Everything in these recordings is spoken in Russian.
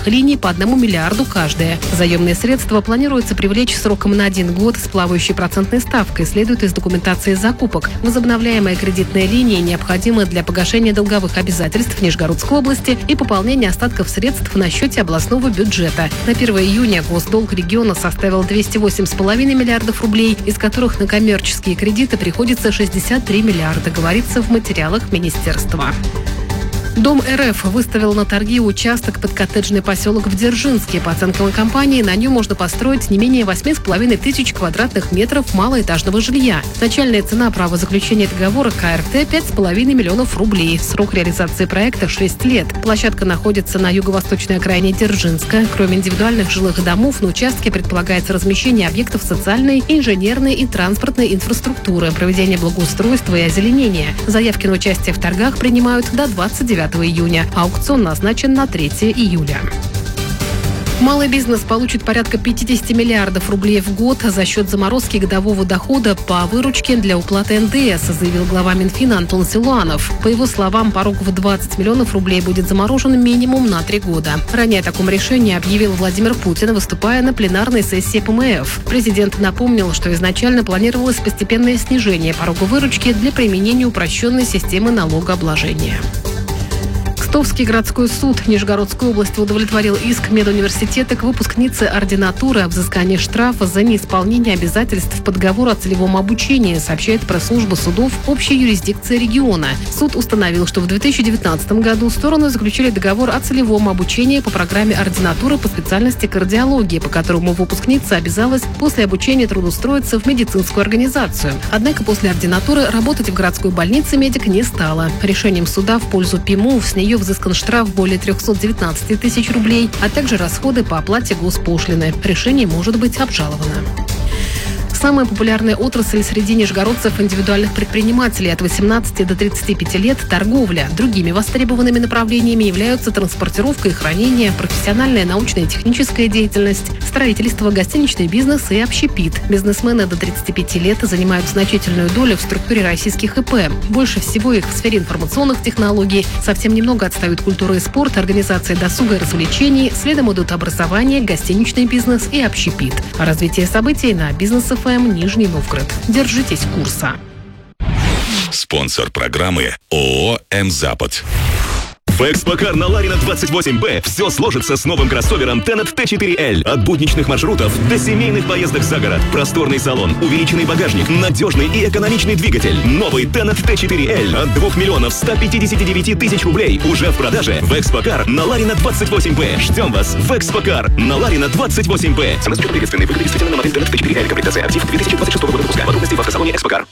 кредитных линий по 1 миллиарду каждая. Заемные средства планируется привлечь сроком на 1 год с плавающей процентной ставкой, следует из документации закупок. Возобновляемые кредитные линии необходимы для погашения долговых обязательств Нижегородской области и пополнения остатков средств на счете областного бюджета. На 1 июня госдолг региона составил 208,5 миллиардов рублей, из которых на коммерческие кредиты приходится 63 миллиарда, говорится в материалах министерства. Дом РФ выставил на торги участок под коттеджный поселок в Дзержинске. По оценкам компании, на нем можно построить не менее 8,5 тысяч квадратных метров малоэтажного жилья. Начальная цена права заключения договора КРТ – 5,5 миллионов рублей. Срок реализации проекта – 6 лет. Площадка находится на юго-восточной окраине Дзержинска. Кроме индивидуальных жилых домов, на участке предполагается размещение объектов социальной, инженерной и транспортной инфраструктуры, проведение благоустройства и озеленения. Заявки на участие в торгах принимают до 29 июня. Аукцион назначен на 3 июля. Малый бизнес получит порядка 50 миллиардов рублей в год за счет заморозки годового дохода по выручке для уплаты НДС, заявил глава Минфина Антон Силуанов. По его словам, порог в 20 миллионов рублей будет заморожен минимум на 3 года. Ранее о таком решении объявил Владимир Путин, выступая на пленарной сессии ПМФ. Президент напомнил, что изначально планировалось постепенное снижение порога выручки для применения упрощенной системы налогообложения. Ростовский городской суд Нижегородской области удовлетворил иск медуниверситета к выпускнице ординатуры о взыскании штрафа за неисполнение обязательств по договору о целевом обучении, сообщает пресс-служба судов общей юрисдикции региона. Суд установил, что в 2019 году стороны заключили договор о целевом обучении по программе ординатуры по специальности кардиологии, по которому выпускница обязалась после обучения трудоустроиться в медицинскую организацию. Однако после ординатуры работать в городской больнице медик не стала. Решением суда в пользу ПИМУ с нее взыскан штраф более 319 тысяч рублей, а также расходы по оплате госпошлины. Решение может быть обжаловано. Самая популярная отрасль среди нижегородцев индивидуальных предпринимателей от 18 до 35 лет – торговля. Другими востребованными направлениями являются транспортировка и хранение, профессиональная научная и техническая деятельность, строительство, гостиничный бизнес и общепит. Бизнесмены до 35 лет занимают значительную долю в структуре российских ИП. Больше всего их в сфере информационных технологий. Совсем немного отстают культура и спорт, организация досуга и развлечений. Следом идут образование, гостиничный бизнес и общепит. А развитие событий на Бизнес-ФМ Нижний Новгород. Держитесь курса. Спонсор программы ООО «М-Запад». В Экспокар на Ларина 28Б все сложится с новым кроссовером Tenet T4L. От будничных маршрутов до семейных поездок за город. Просторный салон, увеличенный багажник, надежный и экономичный двигатель. Новый Tenet T4L от 2 миллионов 159 тысяч рублей уже в продаже. В Экспокар на Ларина 28Б. Ждем вас в Экспокар на Ларина 28Б. Цена с учетом приветственной выгоды действительно на модель Tenet T4L. Комплектация актив 2026 года выпуска. Подробности в автосалоне Экспокар.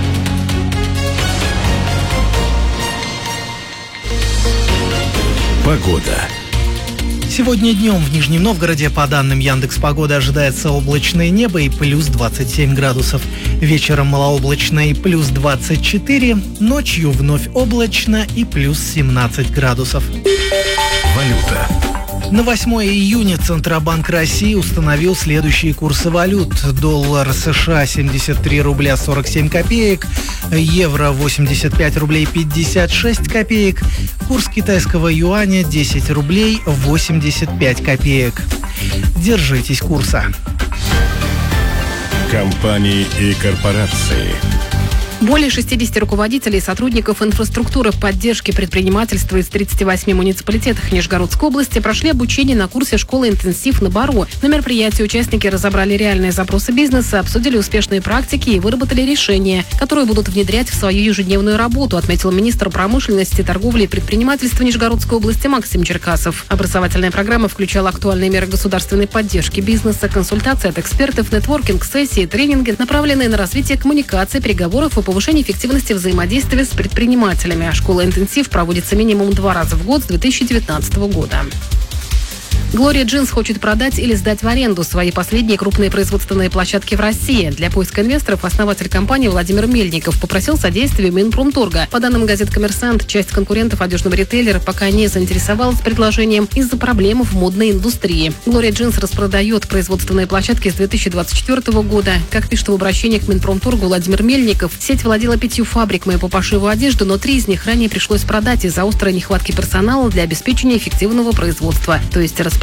Погода. Сегодня днем в Нижнем Новгороде, по данным Яндекс.Погоды, ожидается облачное небо и плюс 27 градусов. Вечером малооблачно и плюс 24, ночью вновь облачно и плюс 17 градусов. Валюта. На 8 июня Центробанк России установил следующие курсы валют. Доллар США 73 рубля 47 копеек, евро 85 рублей 56 копеек, курс китайского юаня 10 рублей 85 копеек. Держитесь курса. Компании и корпорации. Более 60 руководителей и сотрудников инфраструктуры поддержки предпринимательства из 38 муниципалитетов Нижегородской области прошли обучение на курсе школы «Интенсив» на Бару. На мероприятии участники разобрали реальные запросы бизнеса, обсудили успешные практики и выработали решения, которые будут внедрять в свою ежедневную работу, отметил министр промышленности, торговли и предпринимательства Нижегородской области Максим Черкасов. Образовательная программа включала актуальные меры государственной поддержки бизнеса, консультации от экспертов, нетворкинг, сессии, тренинги, направленные на развитие коммуникации, переговоров и повышение эффективности взаимодействия с предпринимателями. Школа «Интенсив» проводится минимум 2 раза в год с 2019 года. Gloria Jeans хочет продать или сдать в аренду свои последние крупные производственные площадки в России. Для поиска инвесторов основатель компании Владимир Мельников попросил содействия Минпромторга. По данным газет «Коммерсант», часть конкурентов одежного ритейлера пока не заинтересовалась предложением из-за проблем в модной индустрии. Gloria Jeans распродает производственные площадки с 2024 года. Как пишет в обращении к Минпромторгу Владимир Мельников, сеть владела 5 фабриками по пошиву одежды, но 3 из них ранее пришлось продать из-за острой нехватки персонала для обеспечения эффективного производства, то есть